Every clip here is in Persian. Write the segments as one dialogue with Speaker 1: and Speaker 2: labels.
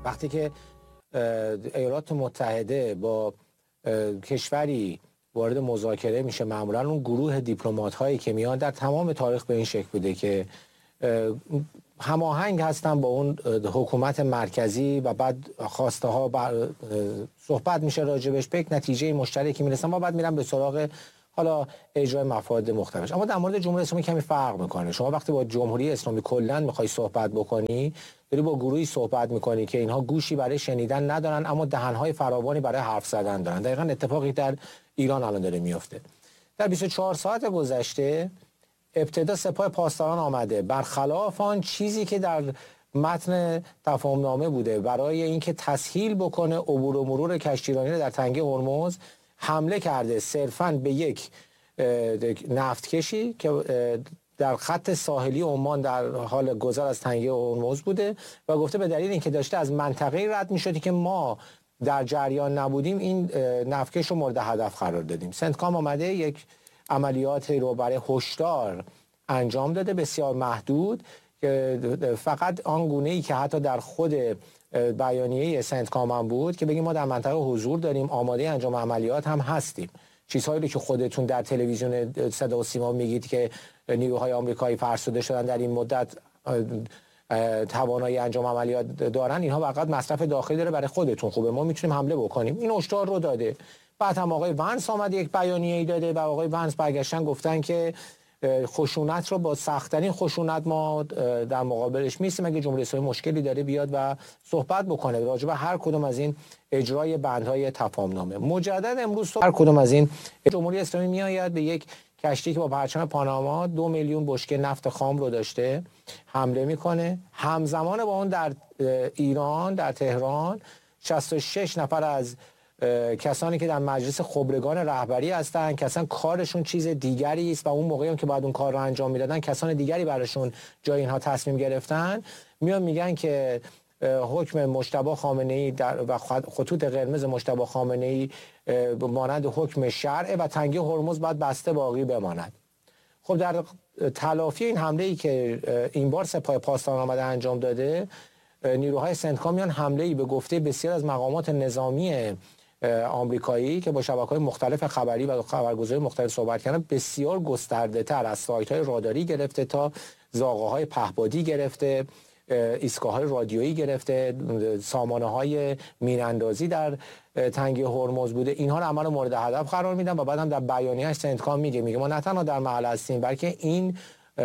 Speaker 1: وقتی که ایالات متحده با کشوری وارد مذاکره میشه، معمولا اون گروه دیپلمات هایی که میان در تمام تاریخ به این شکل بوده که هماهنگ هستن با اون حکومت مرکزی و بعد خواسته ها صحبت میشه راجبش، به یک نتیجه مشترکی میرسن و بعد میرن به سراغ حالا اجرای مفاد مختلف. اما در مورد جمهوری اسلامی کمی فرق میکنه. شما وقتی با جمهوری اسلامی کلا میخوای صحبت بکنی، داری با گروهی صحبت میکنی که اینها گوشی برای شنیدن ندارن اما دهنهای فراوانی برای حرف زدن دارن. دقیقاً اتفاقی در ایران الان داره میفته. در 24 ساعت گذشته ابتدا سپاه پاسداران آمده برخلاف آن چیزی که در متن تفاهمنامه بوده برای اینکه تسهیل بکنه عبور و مرور کشتیرانی در تنگه هرمز، حمله کرده صرفاً به یک نفتکشی که در خط ساحلی عمان در حال گذر از تنگه هرمز بوده و گفته به دلیل اینکه داشته از منطقه رد می‌شد که ما در جریان نبودیم این نفتکش رو مورد هدف قرار دادیم. سنتکام آمده یک عملیاتی رو برای هشدار انجام داده، بسیار محدود، که فقط آن گونه‌ای که حتی در خود بیانیه سنتکام هم بود که بگیم ما در منطقه حضور داریم، آماده انجام عملیات هم هستیم. چیزهایی که خودتون در تلویزیون صدا و سیما میگید که نیروهای آمریکایی فرسوده شدن در این مدت توانایی انجام عملیات دارن، اینها فقط مصرف داخلی داره، برای خودتون خوبه، ما میتونیم حمله بکنیم. این هشدار رو داده. بعد هم آقای ونس آمد یک بیانیه‌ای داده و آقای ونس برگشتن گفتن که خشونت رو با سخت‌ترین خشونت ما در مقابلش میستیم، اگه جمهوری اسلامی مشکلی داره بیاد و صحبت بکنه راجع به هر کدوم از این اجرای بندهای تفاهمنامه. مجدد امروز هر کدوم از این جمهوری اسلامی میآید به یک کشتی که با پرچم پاناما 2 میلیون بشکه نفت خام رو داشته حمله میکنه. همزمان با اون در ایران، در تهران 66 نفر از کسانی که در مجلس خبرگان رهبری هستن که اصلا کارشون چیز دیگری است و اون موقعی هم که باید اون کار رو انجام میدادن کسان دیگری براشون جای اینها تصمیم گرفتن، میان میگن که حکم مجتبی خامنه‌ای و خطوط قرمز مجتبی خامنه‌ای مانند حکم شرع و تنگه هرمز باید بسته باقی بماند. خب در تلافی این حمله‌ای که این بار سپاه پاسداران آمده انجام داده، نیروهای سنتکام میان حمله‌ای به گفته بسیار از مقامات نظامی آمریکایی که با شبکه‌های مختلف خبری و خبرگزاری مختلف صحبت کردن، بسیار گسترده‌تر از سایت‌های راداری گرفته تا زاغه‌های پهپادی گرفته، ایستگاه‌های رادیویی گرفته، سامانه‌های میراندازی در تنگه هرمز بوده، اینها رو عمل مورد هدف قرار میدن و بعدم در بیانیه‌اش سنتکام میگه ما نه تنها در محل هستیم بلکه این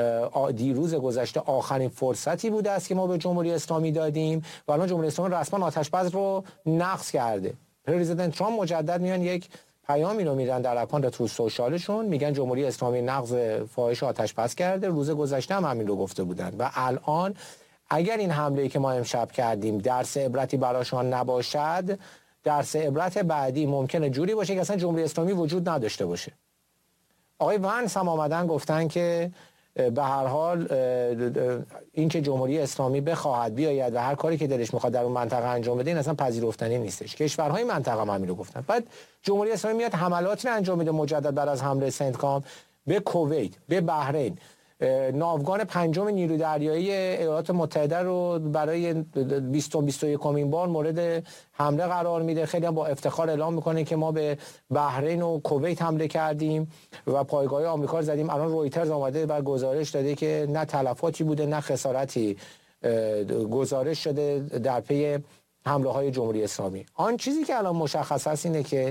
Speaker 1: دیروز گذشته آخرین فرصتی بوده است که ما به جمهوری اسلامی دادیم و الان جمهوری اسلامی رسما آتش‌بس رو نقض کرده. پرزیدنت ترامپ مجدد میان یک پیامی رو میدن در اکانت تروث سوشالشون، میگن جمهوری اسلامی نقض فاحش آتش‌بس کرده. روز گذشته هم همین رو گفته بودن و الان اگر این حمله‌ای که ما امشب کردیم درس عبرتی براشان نباشد، درس عبرت بعدی ممکنه جوری باشه که اصلا جمهوری اسلامی وجود نداشته باشه. آقای ونس هم آمدن گفتن که به هر حال این که جمهوری اسلامی بخواهد بیاید و هر کاری که دلش میخواد در اون منطقه انجام بده این اصلا پذیرفتنی نیستش. کشورهای منطقه هم همین رو گفتن. بعد جمهوری اسلامی میاد حملاتی رو انجام میده مجدد بعد از حمله سنتکام به کویت، به بحرین. ناوگان پنجم نیروی دریایی ایالات متحده رو برای 21مین بار مورد حمله قرار میده. خیلی هم با افتخار اعلام میکنه که ما به بحرین و کویت حمله کردیم و پایگاه آمریکا رو زدیم. الان رویترز اومده و گزارش داده که نه تلفاتی بوده نه خسارتی گزارش شده در پی حمله های جمهوری اسلامی. آن چیزی که الان مشخص است اینه که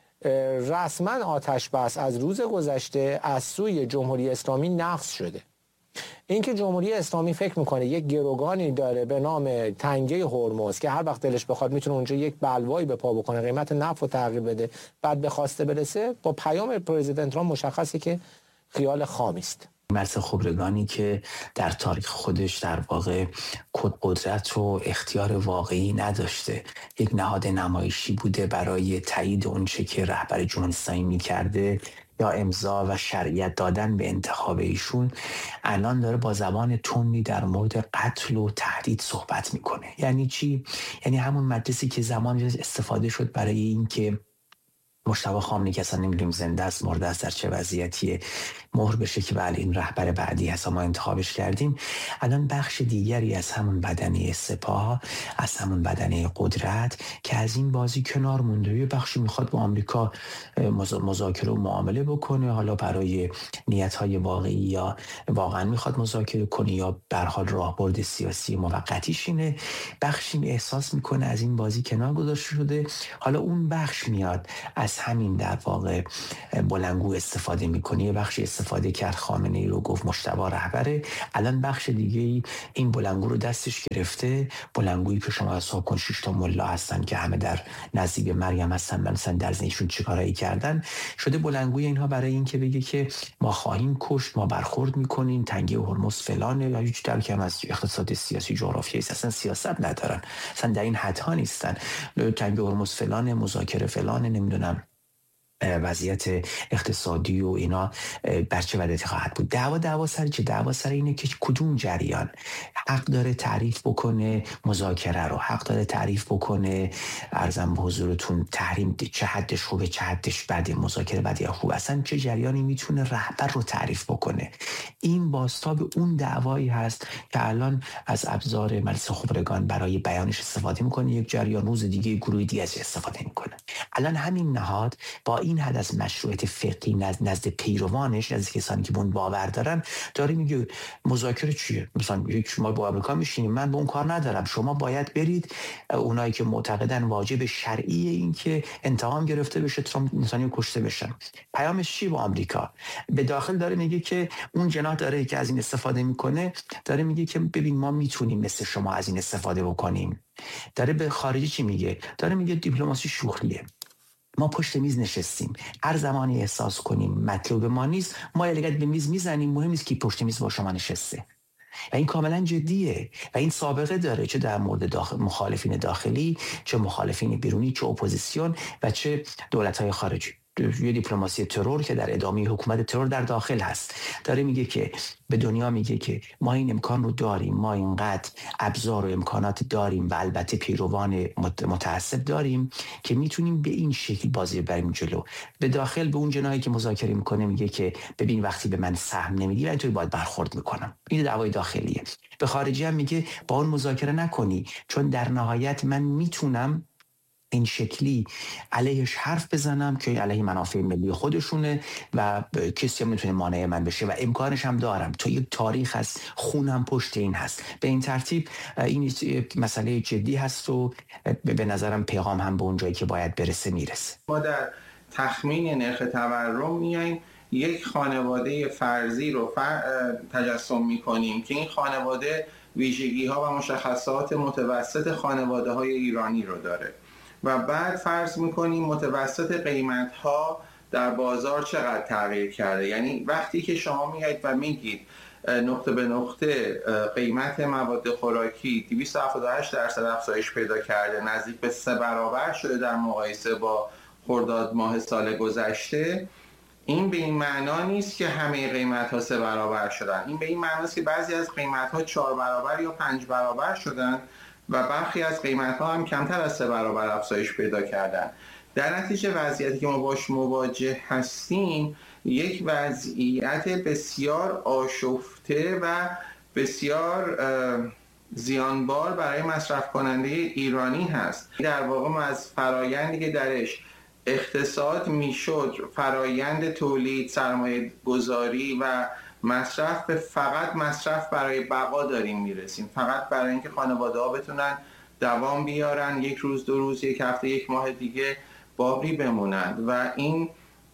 Speaker 1: رسما آتش بس از روز گذشته از سوی جمهوری اسلامی نقض شده. اینکه جمهوری اسلامی فکر میکنه یک گروگانی داره به نام تنگه هرمز که هر وقت دلش بخواد میتونه اونجا یک بلوایی به پا بکنه، قیمت نفت رو تغییر بده، بعد به خواسته برسه، با پیام پرزیدنت ترامپ مشخصه که خیال خامی است.
Speaker 2: مجلس خبرگانی که در تاریخ خودش در واقع قدرت و اختیار واقعی نداشته، یک نهاد نمایشی بوده برای تایید اونچه که رهبر جمهوری اسلامی می‌کرده یا امضا و شرعیت دادن به انتخاب ایشون، الان داره با زبان تندی در مورد قتل و تهدید صحبت میکنه. یعنی چی؟ یعنی همون مجلسی که زمان استفاده شد برای این که مجتبی خامنه‌ای که اصلا نمیدونیم زنده است مرده است در چه وضعیتیه مهر بشه که بله این رهبر بعدی هست ما انتخابش کردیم. الان بخش دیگری از همون بدنه سپاه، از همون بدنه قدرت که از این بازی کنار مونده، یه بخشی میخواد با آمریکا مذاکره و معامله بکنه، حالا برای نیت‌های واقعی یا واقعا میخواد مذاکره کنه یا به هر حال راهبرد سیاسی موقتیش اینه. بخشی احساس میکنه از این بازی کنار گذاشته شده، حالا اون بخش میاد از همین در واقع بلندگو استفاده میکنه. یه بخشی استفاده کرد خامنه‌ای رو گفت مجتبی رهبره، الان بخش دیگه این بلندگو رو دستش گرفته، بلندگویی که شما حساب کن 6 تا ملا هستن که همه در نزدیک مریم هستن، مثلا در ذهنشون چیکارایی کردن، شده بلندگوی اینها برای اینکه بگه که ما خواهیم کشت، ما برخورد میکنیم، تنگه هرمز فلانه، یا هیچ درکی هم از اقتصاد سیاسی جغرافیایی اصلا سیاست ندارن، اصلا در این حد ها نیستن، تنگه هرمز فلانه، مذاکره فلانه، نمیدونم وضعیت اقتصادی و اینا بر چه وضعیتی خواهد بود. دعوا سر چه؟ دعوا سر اینه که کدوم جریان حق داره تعریف بکنه مذاکره رو، حق داره تعریف بکنه ارزم به حضورتون تحریم چه حدش خوبه چه حدش بده، مذاکره بده یا خوب، اصلا چه جریانی میتونه رهبر رو تعریف بکنه. این بازتاب اون دعوایی هست که الان از ابزار مجلس خبرگان برای بیانش استفاده میکنه، یک جریان روز دیگه گروه دیگه از استفاده میکنه. الان همین نهاد با این حد از مشروعیت فقهی نزد پیروانش، نزد کسانی که اون باور دارن، داره میگه مذاکره چیه؟ مثلا شما با آمریکا میشینید، من به اون کار ندارم، شما باید برید. اونایی که معتقدن واجب شرعی این که انتقام گرفته بشه، ترامپ انسانی کشته بشن. پیامش چی با آمریکا؟ به داخل داره میگه که اون جناح داره که از این استفاده میکنه، داره میگه که ببین ما میتونیم مثل شما از این استفاده بکنیم. داره به خارجی چی میگه؟ داره میگه دیپلماسی شوخیه، ما پشت میز نشستیم، هر زمانی احساس کنیم مطلوب ما نیست ما یه لگد به میز میزنیم، مهم نیست کی پشت میز با شما نشسته. و این کاملا جدیه و این سابقه داره، چه در مورد مخالفین داخلی، چه مخالفین بیرونی، چه اپوزیسیون و چه دولت‌های خارجی. یه دیپلماسی ترور که در ادامه حکومت ترور در داخل هست، داره میگه که به دنیا میگه که ما این امکان رو داریم، ما اینقدر ابزار و امکانات داریم و البته پیروان متعصب داریم که میتونیم به این شکل بازی بریم جلو. به داخل به اون جناحی که مذاکره میکنه میگه که ببین وقتی به من سهم نمیدی من اینطوری باید برخورد میکنم. این دعوای داخلیه. به خارجی هم میگه با اون مذاکره نکنی، چون در نهایت من میتونم این شکلی علیهش حرف بزنم که علیه منافع ملی خودشونه و کسی هم میتونه مانع من بشه و امکانش هم دارم. تو یک تاریخ هست، خونم پشت این هست. به این ترتیب این مسئله جدی هست و به نظرم پیغام هم به اون جایی که باید برسه میرسه.
Speaker 3: ما در تخمین نرخ تورم میایم یک خانواده فرضی رو تجسم میکنیم که این خانواده ویژگی ها و مشخصات متوسط خانواده های ایرانی رو داره و بعد فرض میکنیم متوسط قیمت ها در بازار چقدر تغییر کرده. یعنی وقتی که شما میایید و میگید نقطه به نقطه قیمت مواد خوراکی 278% افزایش پیدا کرده، نزدیک به 3 برابر شده در مقایسه با خرداد ماه سال گذشته، این به این معنا نیست که همه قیمت ها 3 برابر شدن. این به این معنا است که بعضی از قیمت ها 4 برابر یا 5 برابر شدن و برخی از قیمت ها هم کمتر از 3 برابر افزایش پیدا کردن. در نتیجه وضعیتی که ما باش مواجه هستیم یک وضعیت بسیار آشفته و بسیار زیانبار برای مصرف کننده ایرانی هست. در واقع ما از فرایندی که درش اقتصاد میشد فرایند تولید، سرمایه گذاری و مصرف به فقط مصرف برای بقا داریم میرسیم، فقط برای اینکه خانواده ها بتونن دوام بیارن، یک روز دو روز یک هفته یک ماه دیگه باقی بمونند و این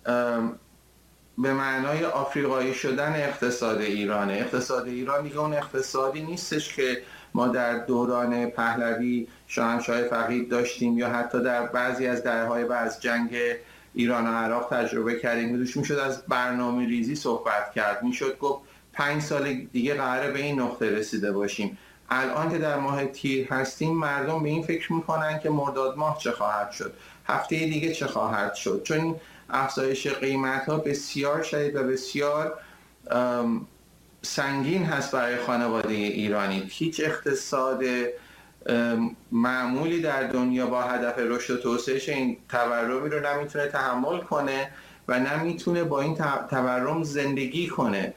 Speaker 3: به معنای آفریقایی شدن اقتصاد ایرانه. اقتصاد ایران دیگه اون اقتصادی نیستش که ما در دوران پهلوی شاهنشاه فقید داشتیم یا حتی در بعضی از دهه‌های بعد از جنگ ایران و عراق تجربه کردیم. دوش میشد از برنامه ریزی صحبت کرد، میشد گفت 5 سال دیگه قراره به این نقطه رسیده باشیم. الان که در ماه تیر هستیم مردم به این فکر میکنن که مرداد ماه چه خواهد شد، هفته دیگه چه خواهد شد، چون افزایش قیمت ها بسیار شدید و بسیار سنگین هست برای خانواده ایرانی. هیچ اقتصاد معمولی در دنیا با هدف رشد و توسعهش این تورمی رو نمیتونه تحمل کنه و نمیتونه با این تورم زندگی کنه.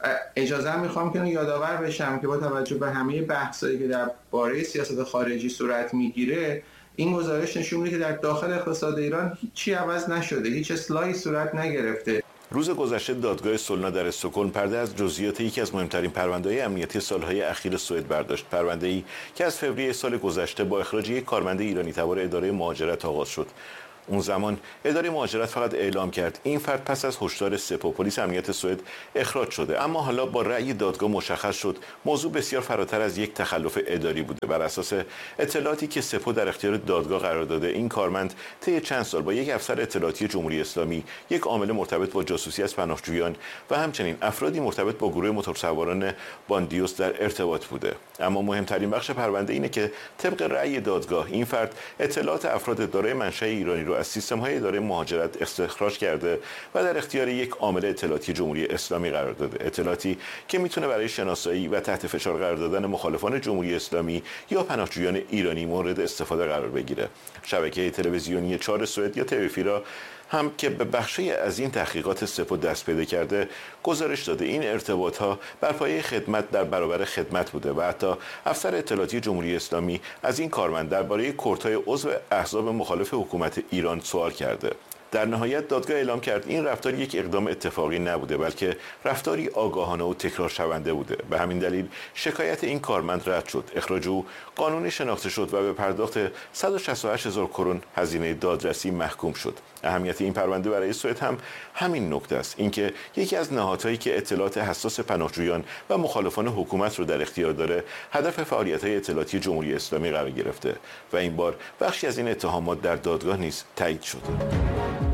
Speaker 3: اجازه میخوام که یادآور بشم که با توجه به همه بحثایی که در باره سیاست خارجی صورت میگیره، این گزارش نشون میده که در داخل اقتصاد ایران هیچی عوض نشده، هیچ اصلاحی صورت نگرفته.
Speaker 4: روز گذشته دادگاه سولنا در استکهلم پرده از جزئیات یکی از مهمترین پرونده‌های امنیتی سالهای اخیر سوئد برداشت. پرونده‌ای که از فوریه سال گذشته با اخراج یک کارمند ایرانی تبار اداره مهاجرت آغاز شد. اون زمان اداره مهاجرت فقط اعلام کرد این فرد پس از هشدار سپاه پلیس امنیت سوئد اخراج شده، اما حالا با رأی دادگاه مشخص شد موضوع بسیار فراتر از یک تخلف اداری بوده. بر اساس اطلاعاتی که سپاه در اختیار دادگاه قرار داده، این کارمند طی چند سال با یک افسر اطلاعاتی جمهوری اسلامی، یک عامل مرتبط با جاسوسی از پناهجویان و همچنین افرادی مرتبط با گروه موتورسواران باندیوس در ارتباط بوده. اما مهمترین بخش پرونده اینه که طبق رأی دادگاه این فرد اطلاعات افراد دارای منشأ ایرانی رو از سیستم‌های اداره مهاجرت استخراج کرده و در اختیار یک عامل اطلاعاتی جمهوری اسلامی قرار داده. اطلاعاتی که میتونه برای شناسایی و تحت فشار قرار دادن مخالفان جمهوری اسلامی یا پناهجویان ایرانی مورد استفاده قرار بگیره. شبکه تلویزیونی 4 سوئد یا تلویفیرا هم که به بخشی از این تحقیقات سپاه دست پیدا کرده گزارش داده این ارتباطها بر پایه خدمت در برابر خدمت بوده و حتی افسر اطلاعاتی جمهوری اسلامی از این کارمند درباره کورتای عضو احزاب مخالف حکومت ایران سوال کرده. در نهایت دادگاه اعلام کرد این رفتار یک اقدام اتفاقی نبوده، بلکه رفتاری آگاهانه و تکرار شونده بوده. به همین دلیل شکایت این کارمند رد شد. اخراج او قانونی شناخته شد و به پرداخت 168,000 کرون هزینه دادرسی محکوم شد. اهمیت این پرونده برای سوئد هم همین نکته است، اینکه یکی از نهادهایی که اطلاعات حساس پناهجویان و مخالفان حکومت رو در اختیار داره، هدف فعالیت‌های اطلاعاتی جمهوری اسلامی قرار گرفته و این بار بخشی از این اتهامات در دادگاه نیز تایید شد.